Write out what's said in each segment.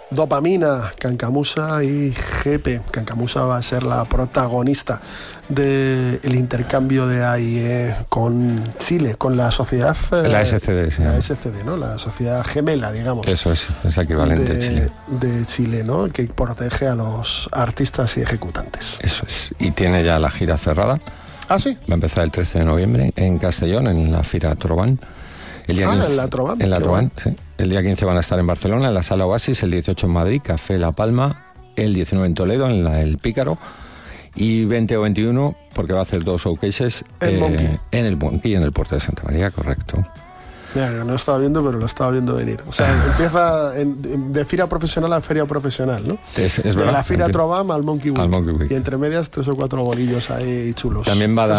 Dopamina, Cancamusa y GP. Cancamusa va a ser la protagonista del intercambio de AIE con Chile, con la sociedad... la SCD, sí. La SCD, ¿no? La sociedad gemela, digamos. Eso es el equivalente de Chile. De Chile, ¿no? Que protege a los artistas y ejecutantes. Eso es. Y tiene ya la gira cerrada. ¿Ah, sí? Va a empezar el 13 de noviembre en Castellón, en la Fira Troban. En la Troban. En la Troban, sí. El día 15 van a estar en Barcelona, en la Sala Oasis, el 18 en Madrid, Café La Palma, el 19 en Toledo, en El Pícaro, y 20 o 21, porque va a hacer 2 showcases en el Monkey y en el Puerto de Santa María, correcto. Mira, no lo estaba viendo, pero lo estaba viendo venir. O sea, empieza de fira profesional a feria profesional, ¿no? Es de verdad. la Fira Trobam al Monkey Week. Al Monkey Week. Y entre medias 3 o 4 bolillos ahí chulos. También va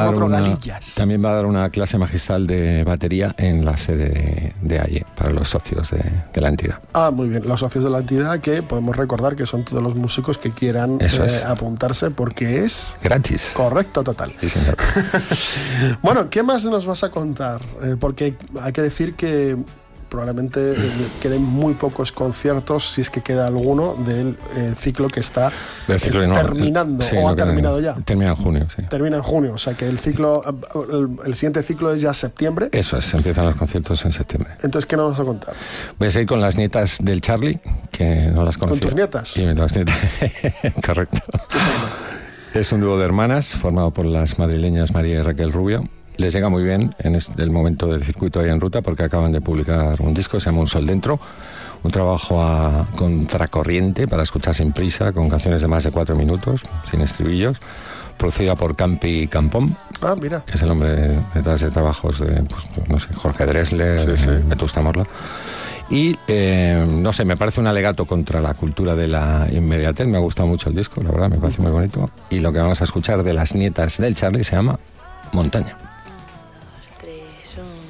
a dar una clase magistral de batería en la sede de AIE para los socios de la entidad. Ah, muy bien. Los socios de la entidad, que podemos recordar que son todos los músicos que quieran apuntarse, porque es... gratis. Correcto, total. Sí, señor. Bueno, ¿qué más nos vas a contar? Porque hay que decir que probablemente queden muy pocos conciertos, si es que queda alguno, del ciclo que está terminando, o ha terminado ya. Termina en junio, sí. Termina en junio, o sea que el ciclo, el siguiente ciclo es ya septiembre. Eso es, empiezan los conciertos en septiembre. Entonces, ¿qué nos vas a contar? Voy a seguir con las nietas del Charlie, que no las conocía. ¿Con tus nietas? Sí, las nietas. Correcto. Es un dúo de hermanas formado por las madrileñas María y Raquel Rubio. Les llega muy bien en el momento del circuito ahí en ruta, porque acaban de publicar un disco, se llama Un Sol Dentro, un trabajo a contracorriente para escuchar sin prisa, con canciones de más de 4 minutos, sin estribillos, producida por Campi Campón. Ah, mira. Que es el hombre detrás de trabajos de, Jorge Drexler, Vetusta Morla. Y, no sé, me parece un alegato contra la cultura de la inmediatez. Me ha gustado mucho el disco, la verdad, me parece muy bonito. Y lo que vamos a escuchar de las nietas del Charlie se llama Montaña. Son